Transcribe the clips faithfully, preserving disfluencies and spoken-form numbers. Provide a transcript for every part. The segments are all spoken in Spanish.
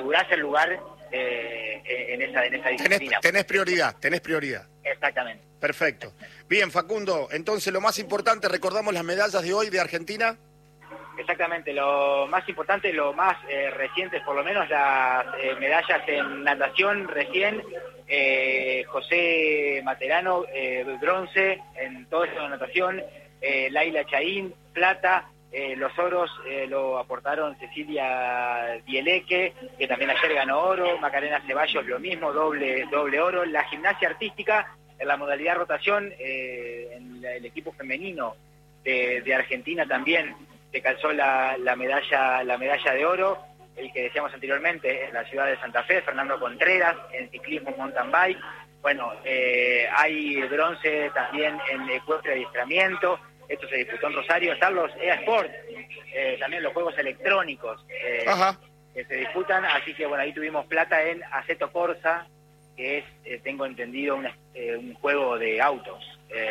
asegurarse el lugar eh, en esa, en esa disciplina. Tenés, tenés prioridad, tenés prioridad. Exactamente. Perfecto. Bien, Facundo, entonces lo más importante, recordamos las medallas de hoy de Argentina. Exactamente, lo más importante, lo más eh, reciente, por lo menos las eh, medallas en natación recién, eh, José Materano, eh, bronce en todo esto de natación, eh, Laila Chaín, plata, eh, los oros eh, lo aportaron Cecilia Dieleque, que también ayer ganó oro, Macarena Ceballos lo mismo, doble, doble oro, la gimnasia artística en la modalidad rotación, eh, en la, el equipo femenino de, de Argentina también se calzó la, la medalla la medalla de oro, el que decíamos anteriormente en la ciudad de Santa Fe, Fernando Contreras, en ciclismo mountain bike. Bueno, eh, hay bronce también en ecuestre de adiestramiento, esto se disputó en Rosario, están los E A Sport, eh, también los juegos electrónicos eh, que se disputan, así que bueno, ahí tuvimos plata en Assetto Corsa, que es, eh, tengo entendido, un, eh, un juego de autos,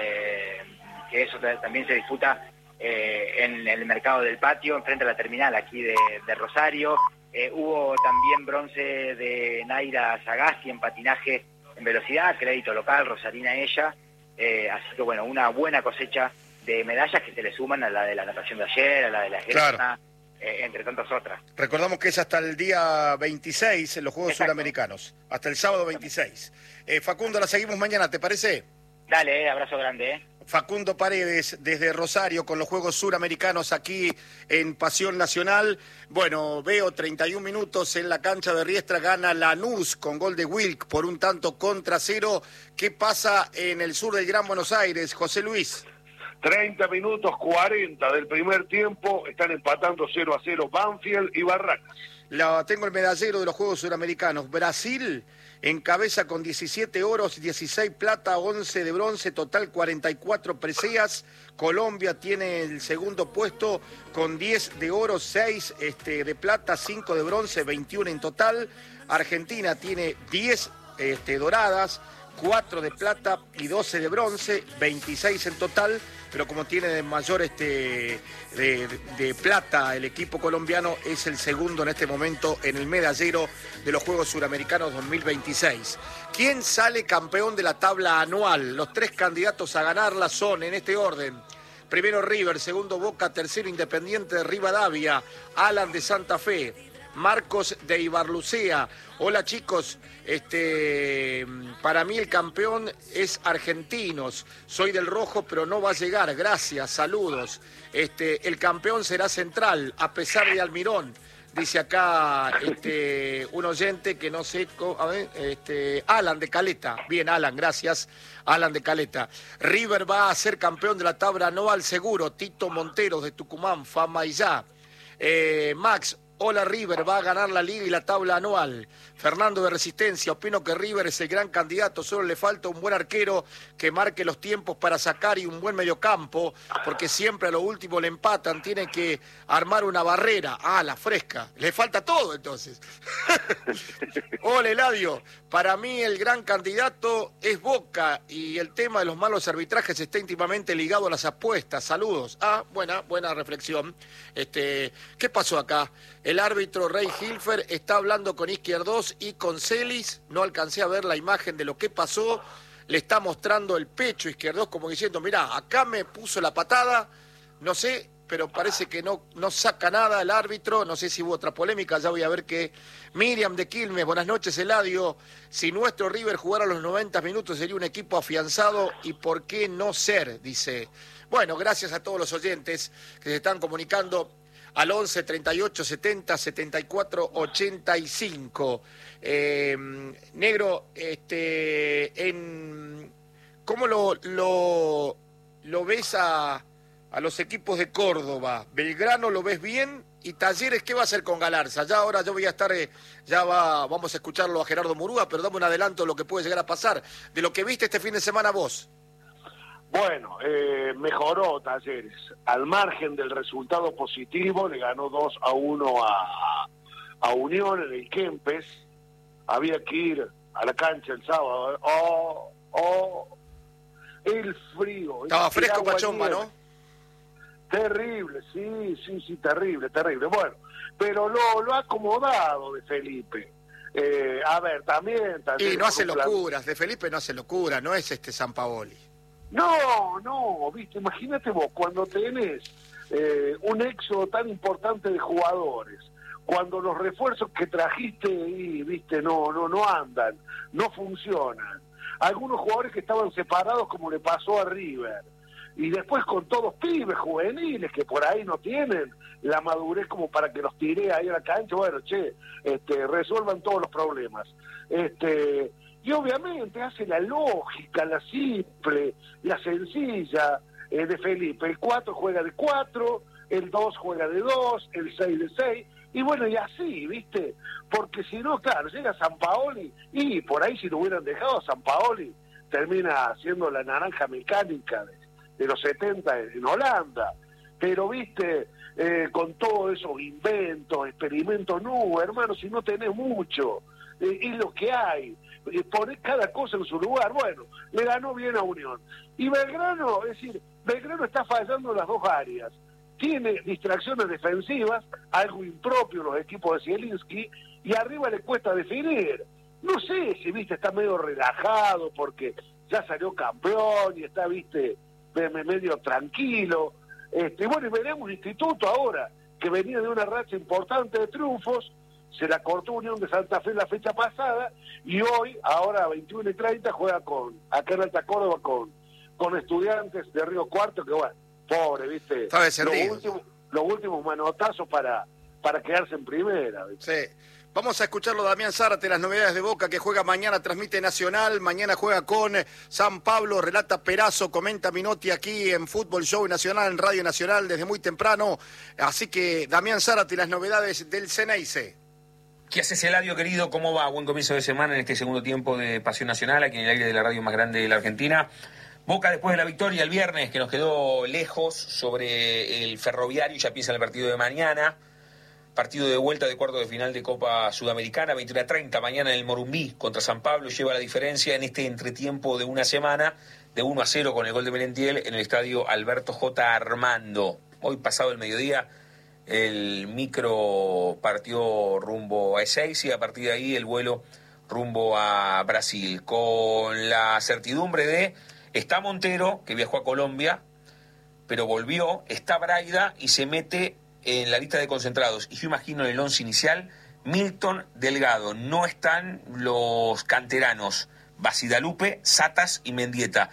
eh, que eso también se disputa Eh, en el mercado del patio, enfrente a la terminal aquí de, de Rosario. Eh, hubo también bronce de Naira Sagasti en patinaje en velocidad, crédito local, rosarina ella. Eh, así que bueno, una buena cosecha de medallas que se le suman a la de la natación de ayer, a la de la esgrima, claro. eh, entre tantas otras. Recordamos que es hasta el día veintiséis en los Juegos Exacto. Suramericanos, hasta el sábado veintiséis. Eh, Facundo, la seguimos mañana, ¿te parece? Dale, eh, abrazo grande, ¿eh? Facundo Paredes, desde Rosario, con los Juegos Suramericanos aquí en Pasión Nacional. Bueno, veo treinta y un minutos en la cancha de Riestra, gana Lanús con gol de Wilk por un tanto contra cero. ¿Qué pasa en el sur del Gran Buenos Aires, José Luis? treinta minutos cuarenta del primer tiempo, están empatando cero a cero Banfield y Barracas. La, tengo el medallero de los Juegos Suramericanos. Brasil encabeza con diecisiete oros, dieciséis plata, once de bronce, total cuarenta y cuatro preseas. Colombia tiene el segundo puesto con diez de oro, seis este, de plata, cinco de bronce, veintiuno en total. Argentina tiene diez este, doradas, cuatro de plata y doce de bronce, veintiséis en total, pero como tiene de mayor este, de, de, de plata el equipo colombiano, es el segundo en este momento en el medallero de los Juegos Suramericanos dos mil veintiséis. ¿Quién sale campeón de la tabla anual? Los tres candidatos a ganarla son, en este orden: primero River, segundo Boca, tercero Independiente de Rivadavia, Alan de Santa Fe, Marcos de Ibarlucea. Hola chicos, este, para mí el campeón es Argentinos, soy del rojo pero no va a llegar, gracias, saludos. Este, el campeón será Central, a pesar de Almirón, dice acá este, un oyente que no sé, a ver, este, Alan de Caleta, bien Alan, gracias, Alan de Caleta. River va a ser campeón de la tabla anual seguro, Tito Monteros de Tucumán, Fama y ya. Eh, Max, hola River, va a ganar la liga y la tabla anual. Fernando de Resistencia, opino que River es el gran candidato, solo le falta un buen arquero que marque los tiempos para sacar y un buen mediocampo, porque siempre a lo último le empatan, tiene que armar una barrera. Ah, la fresca, le falta todo entonces. Hola Eladio, para mí el gran candidato es Boca y el tema de los malos arbitrajes está íntimamente ligado a las apuestas. Saludos. Ah, buena, buena reflexión. Este, ¿qué pasó acá? El árbitro Rey Hilfer está hablando con Izquierdos y con Celis, no alcancé a ver la imagen de lo que pasó, le está mostrando el pecho Izquierdos como diciendo, mirá, acá me puso la patada, no sé, pero parece que no, no saca nada el árbitro, no sé si hubo otra polémica, ya voy a ver qué. Miriam de Quilmes, buenas noches Eladio, si nuestro River jugara los noventa minutos sería un equipo afianzado y por qué no ser, dice. Bueno, gracias a todos los oyentes que se están comunicando al once, treinta y ocho, setenta, setenta y cuatro, ochenta y cinco. Eh, negro, este, en, ¿cómo lo, lo, lo ves a, a los equipos de Córdoba? Belgrano lo ves bien y Talleres, ¿qué va a hacer con Galarza? Ya ahora yo voy a estar, eh, ya va, vamos a escucharlo a Gerardo Murúa, pero dame un adelanto de lo que puede llegar a pasar, de lo que viste este fin de semana vos. Bueno, eh, mejoró Talleres. Al margen del resultado positivo, le ganó dos a uno a, a Unión en el Kempes. Había que ir a la cancha el sábado. Oh, oh, el frío. Estaba fresco agua Pachomba, nieve. ¿no? Terrible, sí, sí, sí, terrible, terrible. Bueno, pero lo, lo ha acomodado de Felipe. Eh, a ver, también... también y no hace plan... locuras, de Felipe no hace locura, no es este Sampaoli. No, no, viste, imagínate vos, cuando tenés eh, un éxodo tan importante de jugadores, cuando los refuerzos que trajiste y viste no no no andan, no funcionan, algunos jugadores que estaban separados como le pasó a River, y después con todos pibes juveniles que por ahí no tienen la madurez como para que los tire ahí a la cancha, bueno, che, este, resuelvan todos los problemas. Este, y obviamente hace la lógica, la simple, la sencilla eh, de Felipe. El cuatro juega de cuatro, el dos juega de dos, el seis de seis, y bueno, y así, ¿viste? Porque si no, claro, llega Sampaoli, y por ahí si lo hubieran dejado a Sampaoli, termina siendo la naranja mecánica de, de los setenta en Holanda. Pero, ¿viste? Eh, con todos esos inventos, experimentos, no, hermano, si no tenés mucho, eh, es lo que hay. Eh, poner cada cosa en su lugar. Bueno, le ganó bien a Unión. Y Belgrano, es decir, Belgrano está fallando en las dos áreas. Tiene distracciones defensivas, algo impropio los equipos de Zielinski, y arriba le cuesta definir. No sé si, viste, está medio relajado porque ya salió campeón y está, viste, medio tranquilo. Este, bueno, y veremos Instituto ahora, que venía de una racha importante de triunfos, se la cortó Unión de Santa Fe la fecha pasada, y hoy, ahora a veintiuno y treinta, juega con, acá en Alta Córdoba, con, con Estudiantes de Río Cuarto, que bueno, pobre, ¿viste? Los últimos, los últimos manotazos para, para quedarse en primera, ¿viste? Sí. Vamos a escucharlo, Damián Zárate, las novedades de Boca, que juega mañana, transmite Nacional, mañana juega con San Pablo, relata Perazo, comenta Minotti aquí en Fútbol Show Nacional, en Radio Nacional, desde muy temprano. Así que, Damián Zárate, las novedades del Ceneice. ¿Qué haces, Eladio, querido? ¿Cómo va? Buen comienzo de semana en este segundo tiempo de Pasión Nacional, aquí en el aire de la radio más grande de la Argentina. Boca, después de la victoria el viernes, que nos quedó lejos sobre el Ferroviario, ya piensa en el partido de mañana. Partido de vuelta de cuarto de final de Copa Sudamericana, veintiuno a treinta, mañana en el Morumbí contra San Pablo, lleva la diferencia en este entretiempo de una semana, de uno a cero con el gol de Merentiel en el estadio Alberto J. Armando. Hoy, pasado el mediodía, el micro partió rumbo a Ezeiza y a partir de ahí el vuelo rumbo a Brasil, con la certidumbre de, está Montero, que viajó a Colombia, pero volvió, está Braida y se mete en la lista de concentrados, y yo imagino en el once inicial, Milton, Delgado. No están los canteranos, Basidalupe, Satas y Mendieta.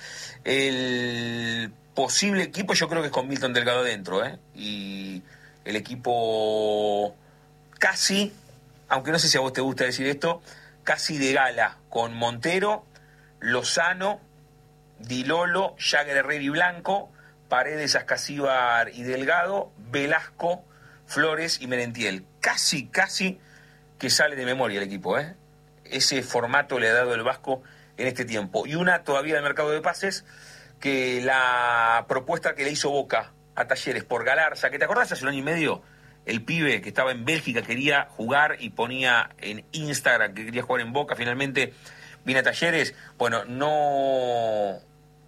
El posible equipo yo creo que es con Milton Delgado dentro, ¿eh? Y el equipo casi, aunque no sé si a vos te gusta decir esto, casi de gala, con Montero, Lozano, Di Lolo, Jagger, Herrera y Blanco, Paredes, Ascasíbar y Delgado, Velasco, Flores y Merentiel. Casi, casi que sale de memoria el equipo, ¿eh? Ese formato le ha dado el Vasco en este tiempo. Y una todavía del mercado de pases, que la propuesta que le hizo Boca a Talleres por Galarza, que te acordás hace un año y medio, el pibe que estaba en Bélgica quería jugar y ponía en Instagram que quería jugar en Boca, finalmente viene a Talleres. Bueno, no...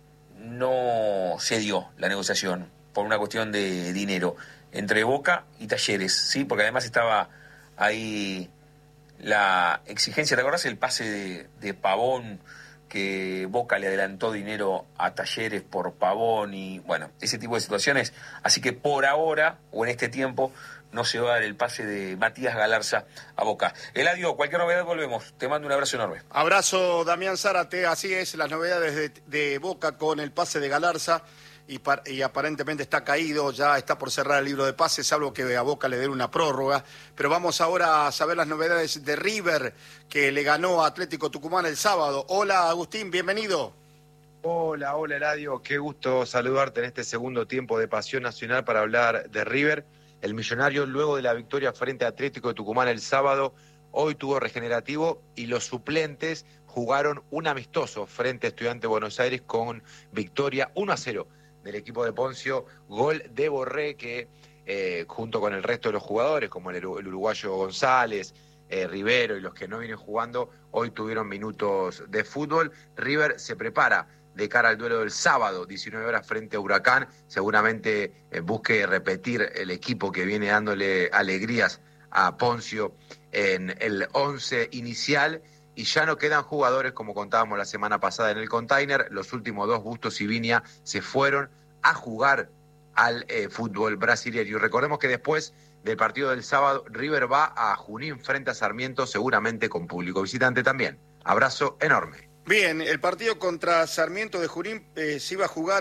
no se dio la negociación por una cuestión de dinero entre Boca y Talleres, sí, porque además estaba ahí la exigencia. ¿Te acordás el pase de, de Pavón, que Boca le adelantó dinero a Talleres por Pavón y bueno, ese tipo de situaciones? Así que por ahora, o en este tiempo, no se va a dar el pase de Matías Galarza a Boca. Eladio, cualquier novedad volvemos. Te mando un abrazo enorme. Abrazo, Damián Zárate. Así es, las novedades de, de Boca con el pase de Galarza. Y, par, y aparentemente está caído, ya está por cerrar el libro de pases, salvo que a Boca le den una prórroga. Pero vamos ahora a saber las novedades de River, que le ganó a Atlético Tucumán el sábado. Hola, Agustín, bienvenido. Hola, hola, Eladio. Qué gusto saludarte en este segundo tiempo de Pasión Nacional para hablar de River. El millonario, luego de la victoria frente a Atlético de Tucumán el sábado, hoy tuvo regenerativo y los suplentes jugaron un amistoso frente a Estudiantes de Buenos Aires con victoria uno a cero del equipo de Poncio, gol de Borré que eh, junto con el resto de los jugadores, como el, el uruguayo González, eh, Rivero y los que no vienen jugando, hoy tuvieron minutos de fútbol. River se prepara de cara al duelo del sábado, diecinueve horas frente a Huracán, seguramente eh, busque repetir el equipo que viene dándole alegrías a Poncio en el once inicial. Y ya no quedan jugadores, como contábamos la semana pasada en el container. Los últimos dos, Bustos y Viña, se fueron a jugar al eh, fútbol brasileño. Y recordemos que después del partido del sábado, River va a Junín frente a Sarmiento, seguramente con público visitante también. Abrazo enorme. Bien, el partido contra Sarmiento de Junín eh, se iba a jugar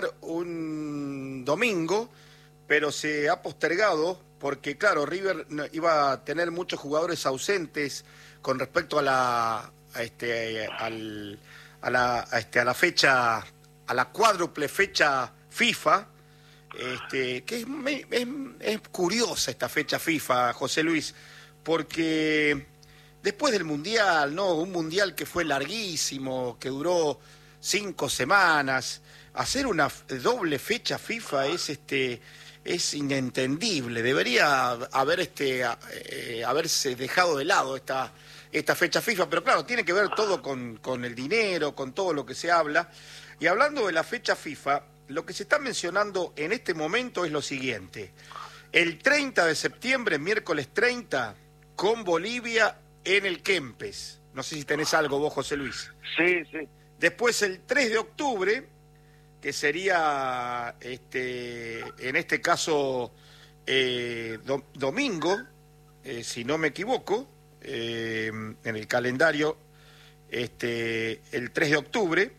un domingo, pero se ha postergado porque, claro, River iba a tener muchos jugadores ausentes con respecto a la... A este, al, a, la, a, este, a la fecha, a la cuádruple fecha FIFA, este, que es, es, es curiosa esta fecha FIFA, José Luis, porque después del Mundial, ¿no? Un Mundial que fue larguísimo, que duró cinco semanas, hacer una doble fecha FIFA es este es inentendible, debería haber este eh, haberse dejado de lado esta esta fecha FIFA, pero claro, tiene que ver todo con, con el dinero, con todo lo que se habla. Y hablando de la fecha FIFA, lo que se está mencionando en este momento es lo siguiente. El treinta de septiembre, miércoles treinta, con Bolivia en el Kempes. No sé si tenés algo vos, José Luis. Sí, sí. Después el tres de octubre, que sería, este, en este caso, eh, do, domingo, eh, si no me equivoco, Eh, en el calendario, este, el tres de octubre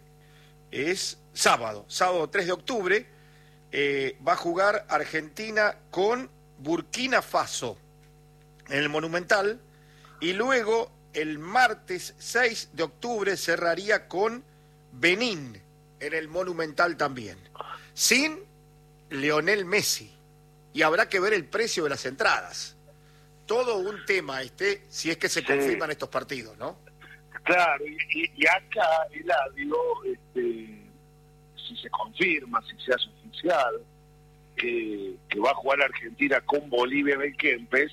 es sábado, sábado tres de octubre, eh, va a jugar Argentina con Burkina Faso en el Monumental, y luego el martes seis de octubre cerraría con Benín en el Monumental también, sin Lionel Messi, y habrá que ver el precio de las entradas. Todo un tema este, si es que se confirman sí. estos partidos, ¿no? Claro, y, y acá el audio, este, si se confirma, si se hace oficial, que, que va a jugar Argentina con Bolivia en el Kempes,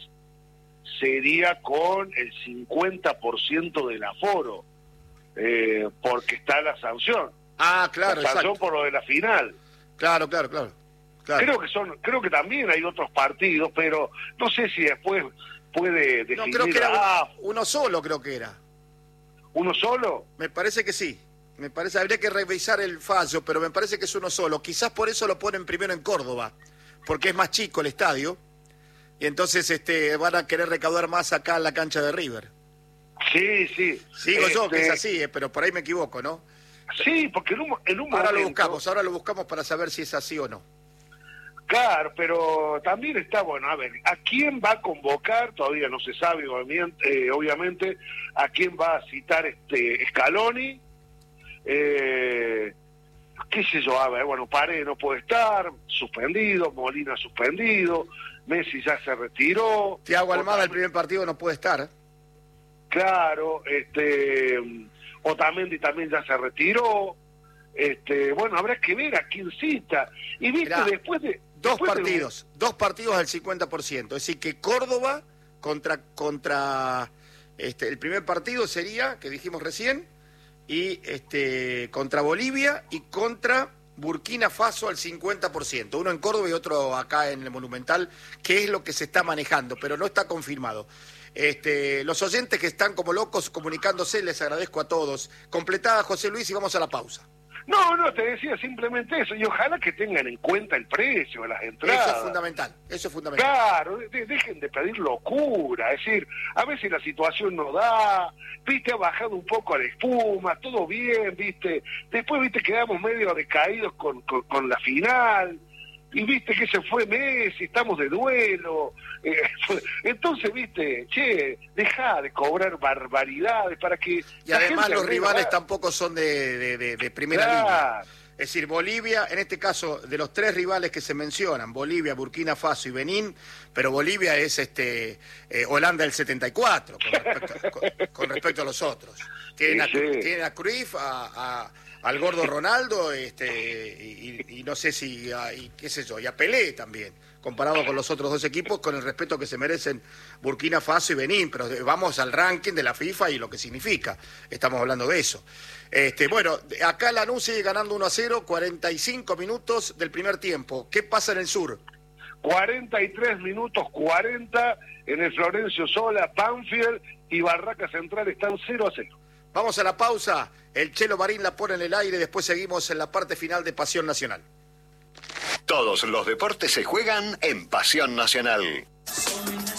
sería con el cincuenta por ciento del aforo, eh, porque está la sanción. Ah, claro, la sanción exacto. por lo de la final. Claro, claro, claro. Claro. Creo que son, creo que también hay otros partidos, pero no sé si después puede definir. No, creo que era ah, uno, uno solo, creo que era. ¿Uno solo? Me parece que sí. Me parece, habría que revisar el fallo, pero me parece que es uno solo. Quizás por eso lo ponen primero en Córdoba, porque es más chico el estadio, y entonces este van a querer recaudar más acá en la cancha de River. Sí, sí. Sigo este... yo, que es así, eh, pero por ahí me equivoco, ¿no? Sí, porque en un, en un ahora momento... lo buscamos, ahora lo buscamos para saber si es así o no. Claro, pero también está, bueno, a ver, ¿a quién va a convocar? Todavía no se sabe, obviamente, eh, obviamente a quién va a citar este Scaloni, eh, qué sé yo, a ver, bueno, Paredes no puede estar, suspendido, Molina suspendido, Messi ya se retiró. Thiago Almada el primer partido no puede estar. Claro, este, Otamendi también ya se retiró. Este, bueno, habrá que ver a quién cita. Y viste, Mirá, después de... Dos después partidos, de... dos partidos al cincuenta por ciento. Es decir, que Córdoba contra... contra este, el primer partido sería, que dijimos recién, y este contra Bolivia y contra Burkina Faso al cincuenta por ciento. Uno en Córdoba y otro acá en el Monumental, que es lo que se está manejando, pero no está confirmado. Este, los oyentes que están como locos comunicándose, les agradezco a todos. Completada, José Luis, y vamos a la pausa. No, no, te decía simplemente eso, y ojalá que tengan en cuenta el precio de las entradas. Eso es fundamental, eso es fundamental. Claro, de, dejen de pedir locura, es decir, a veces la situación no da, viste, ha bajado un poco la espuma, todo bien, viste, después, viste, quedamos medio decaídos con, con, con la final, y viste que se fue Messi, estamos de duelo, eh, entonces, viste, che, dejá de cobrar barbaridades para que... Y además los rivales tampoco son de, de, de, de primera claro. línea. Es decir, Bolivia, en este caso, de los tres rivales que se mencionan, Bolivia, Burkina Faso y Benín, pero Bolivia es este eh, Holanda del setenta y cuatro, con respecto, con, con respecto a los otros. Tienen, sí, a, sí. tienen a Cruyff, a... a al gordo Ronaldo, este y, y no sé si, a, y qué sé yo, y a Pelé también, comparado con los otros dos equipos, con el respeto que se merecen Burkina Faso y Benín, pero vamos al ranking de la FIFA y lo que significa, estamos hablando de eso. Este, bueno, acá Lanús sigue ganando uno a cero, cuarenta y cinco minutos del primer tiempo. ¿Qué pasa en el sur? cuarenta y tres minutos cuarenta en el Florencio Sola, Banfield y Barraca Central están cero a cero. Vamos a la pausa. El Chelo Marín la pone en el aire. Después seguimos en la parte final de Pasión Nacional. Todos los deportes se juegan en Pasión Nacional.